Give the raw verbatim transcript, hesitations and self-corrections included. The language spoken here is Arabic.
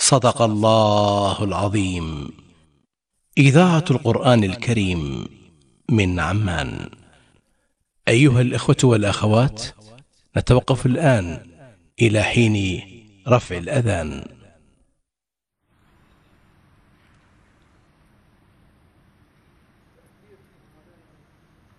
صدق الله العظيم. إذاعة القرآن الكريم من عمان. أيها الإخوة والأخوات، نتوقف الآن إلى حين رفع الأذان.